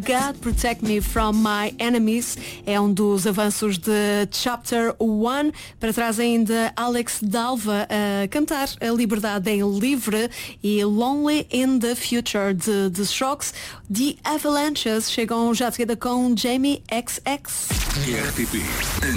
God Protect Me From My Enemies. É um dos avanços de Chapter 1. Para trás ainda Alex Dalva a cantar a liberdade em livre e Lonely in the Future de The Strokes. The Avalanches chegam já de seguida com Jamie XX. RTP